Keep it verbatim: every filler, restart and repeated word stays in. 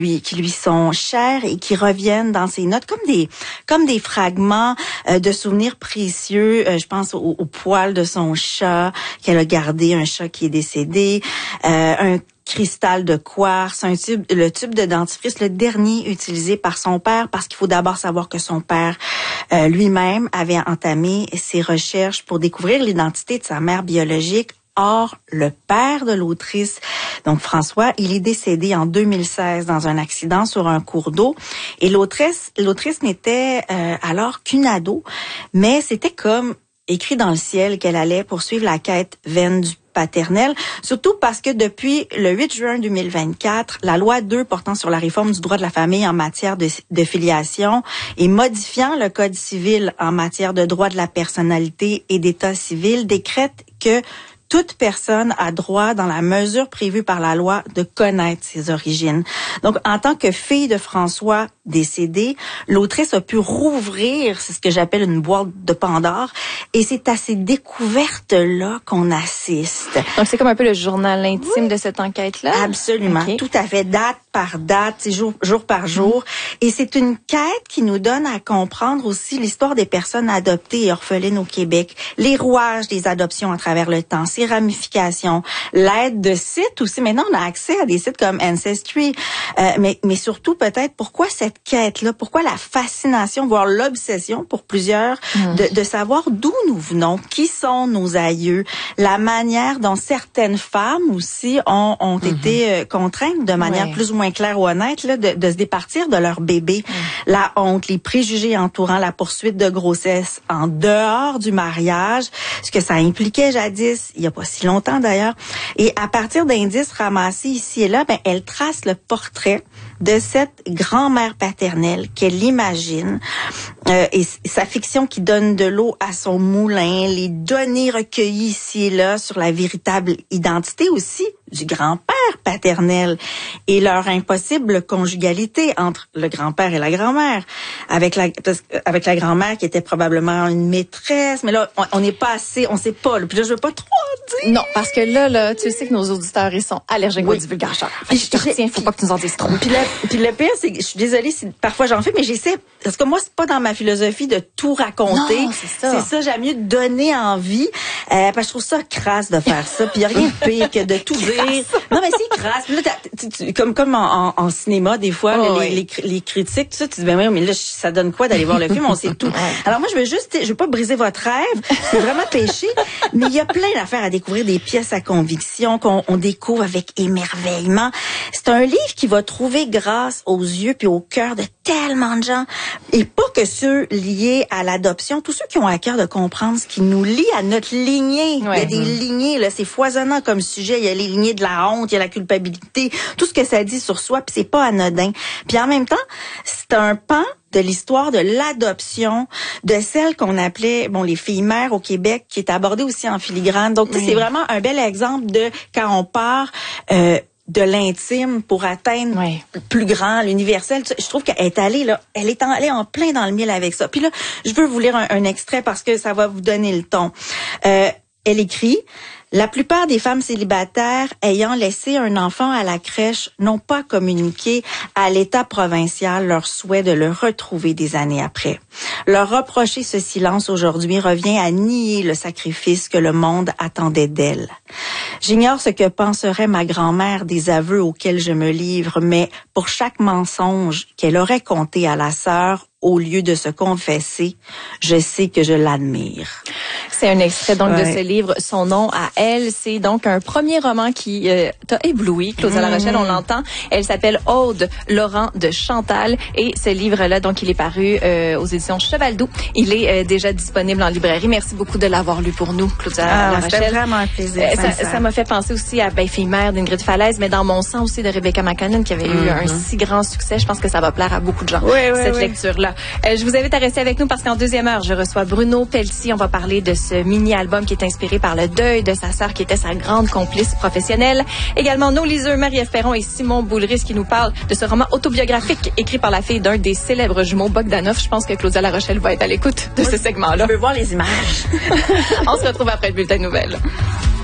Lui, qui lui sont chers et qui reviennent dans ses notes comme des comme des fragments euh, de souvenirs précieux. Euh, je pense au, au poil de son chat qu'elle a gardé, un chat qui est décédé, euh, un cristal de quartz, un tube, le tube de dentifrice, le dernier utilisé par son père, parce qu'il faut d'abord savoir que son père euh, lui-même avait entamé ses recherches pour découvrir l'identité de sa mère biologique. Or, le père de l'autrice, donc François, il est décédé en deux mille seize dans un accident sur un cours d'eau. Et l'autrice, l'autrice n'était euh, alors qu'une ado, mais c'était comme écrit dans le ciel qu'elle allait poursuivre la quête vaine du paternel, surtout parce que depuis le huit juin deux mille vingt-quatre, la loi deux portant sur la réforme du droit de la famille en matière de, de filiation et modifiant le code civil en matière de droit de la personnalité et d'état civil décrète que toute personne a droit, dans la mesure prévue par la loi, de connaître ses origines. Donc, en tant que fille de François décédé, l'autrice a pu rouvrir, c'est ce que j'appelle une boîte de Pandore, et c'est à ces découvertes-là qu'on assiste. Donc, c'est comme un peu le journal intime oui. de cette enquête-là? Absolument. Okay. Tout à fait. Date par date, jour, jour par jour. Mmh. Et c'est une quête qui nous donne à comprendre aussi l'histoire des personnes adoptées et orphelines au Québec, les rouages des adoptions à travers le temps, ses ramifications, l'aide de sites aussi. Maintenant, on a accès à des sites comme Ancestry, euh, mais, mais surtout peut-être pourquoi cette quête-là, pourquoi la fascination, voire l'obsession pour plusieurs, mmh. de, de savoir d'où nous venons, qui sont nos aïeux, la manière dont certaines femmes aussi ont, ont mmh. été euh, contraintes de manière ouais. plus ou moins claire ou honnête là, de, de se départir de leur bébé. Mmh. La honte, les préjugés entourant la poursuite de grossesse en dehors du mariage, ce que ça impliquait jadis, il y a pas si longtemps d'ailleurs. Et à partir d'indices ramassés ici et là, ben elle trace le portrait de cette grand-mère paternelle qu'elle imagine euh, et sa fiction qui donne de l'eau à son moulin, les données recueillies ici et là sur la véritable identité aussi du grand-père paternel et leur impossible conjugalité entre le grand-père et la grand-mère, avec la avec la grand-mère qui était probablement une maîtresse, mais là on n'est pas assez, on sait pas. Là, puis là je veux pas trop dire. Non, parce que là là, tu sais que nos auditeurs ils sont allergiques oui. aux divulgateurs. Fait que je te retiens, faut pas que tu nous en dises trop. Puis le, puis le pire c'est que je suis désolée si parfois j'en fais, mais j'essaie parce que moi c'est pas dans ma philosophie de tout raconter. Non, c'est ça. C'est ça, j'aime mieux donner envie euh, parce que je trouve ça crasse de faire ça. Puis y a rien de pire que de tout dire. Non mais c'est crasse. Puis là, tu, tu, comme comme en, en, en cinéma des fois oh, les, oui. les, les critiques tout ça, tu dis ben oui mais là ça donne quoi d'aller voir le film, on sait tout. Alors moi je veux juste, je veux pas briser votre rêve, c'est vraiment péché, mais il y a plein d'affaires à découvrir, des pièces à conviction qu'on on découvre avec émerveillement. C'est un livre qui va trouver grâce aux yeux puis au cœur de tellement de gens et pas que ceux liés à l'adoption, tous ceux qui ont à cœur de comprendre ce qui nous lie à notre lignée. Ouais. Il y a des mmh. lignées là, c'est foisonnant comme sujet, il y a les lignées de la honte, il y a la culpabilité, tout ce que ça dit sur soi, puis c'est pas anodin. Puis en même temps, c'est un pan de l'histoire de l'adoption de celle qu'on appelait bon les filles mères au Québec, qui est abordée aussi en filigrane. Donc oui. c'est vraiment un bel exemple de quand on part euh, de l'intime pour atteindre oui. plus grand, l'universel. Je trouve qu'elle est allée là, elle est allée en plein dans le mille avec ça. Puis là, je veux vous lire un, un extrait parce que ça va vous donner le ton. Euh, elle écrit: la plupart des femmes célibataires ayant laissé un enfant à la crèche n'ont pas communiqué à l'État provincial leur souhait de le retrouver des années après. Leur reprocher ce silence aujourd'hui revient à nier le sacrifice que le monde attendait d'elle. J'ignore ce que penserait ma grand-mère des aveux auxquels je me livre, mais pour chaque mensonge qu'elle aurait conté à la sœur, au lieu de se confesser, je sais que je l'admire. C'est un extrait donc ouais. de ce livre, Son nom à elle. C'est donc un premier roman qui euh, t'a ébloui, Claudia mmh. Larochelle, on l'entend. Elle s'appelle Aude Laurent de Chantal et ce livre-là, donc il est paru euh, aux éditions Cheval-Doux. Il est euh, déjà disponible en librairie. Merci beaucoup de l'avoir lu pour nous, Claudia ah, Larochelle. C'était vraiment un plaisir. Euh, ça, ça m'a fait penser aussi à ben, Fille mère d'Ingrid Falaise, mais dans mon sang aussi de Rebecca McConnell qui avait mmh. eu un si grand succès. Je pense que ça va plaire à beaucoup de gens, oui, oui, cette oui. lecture-là. Euh, je vous invite à rester avec nous parce qu'en deuxième heure, je reçois Bruno Pelletier. On va parler de ce mini-album qui est inspiré par le deuil de sa sœur qui était sa grande complice professionnelle. Également, nos liseurs Marie-Ève Perron et Simon Boulris qui nous parlent de ce roman autobiographique écrit par la fille d'un des célèbres jumeaux Bogdanov. Je pense que Claudia Larochelle va être à l'écoute de Moi, ce segment-là. Je veux voir les images. On se retrouve après le bulletin de nouvelles.